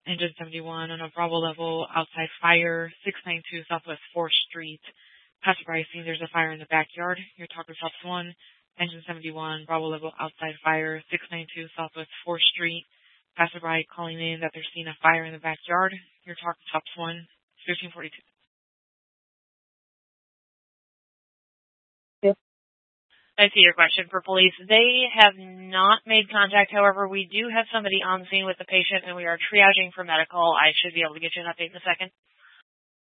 Engine 71 on a Bravo level, outside fire, 692 Southwest 4th Street. Passerby saying there's a fire in the backyard. You're talking Tops 1. Engine 71, Bravo level, outside fire, 692 Southwest 4th Street. Passerby calling in that they're seeing a fire in the backyard. You're talking Tops 1, 1542. I see your question for police. They have not made contact. However, we do have somebody on scene with the patient, and we are triaging for medical. I should be able to get you an update in a second.